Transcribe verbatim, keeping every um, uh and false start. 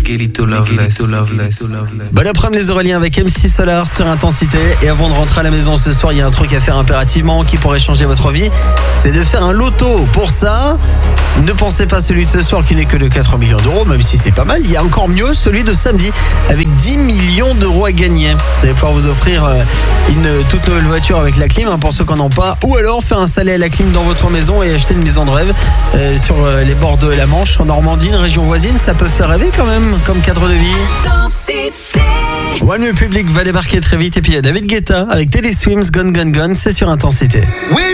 Miguelito Loveless. Bon après-midi les Auréliens avec M C Solar sur Intensité. Et avant de rentrer à la maison ce soir, il y a un truc à faire impérativement qui pourrait changer votre vie. C'est de faire un loto. Pour ça, ne pensez pas celui de ce soir qui n'est que de quatre millions d'euros, même si c'est pas mal. Il y a encore mieux celui de samedi avec dix millions d'euros à gagner. Vous allez pouvoir vous offrir une toute nouvelle voiture avec la clim, hein, pour ceux qui n'en ont pas. Ou alors faire installer la clim dans votre maison et acheter une maison de rêve euh, sur euh, les bords de la Manche, en Normandie, une région voisine. Ça peut faire rêver quand même comme cadre de vie. One Republic va débarquer très vite. Et puis il y a David Guetta avec Teddy Swims, Gone Gone Gone. C'est sur Intensité. Oui.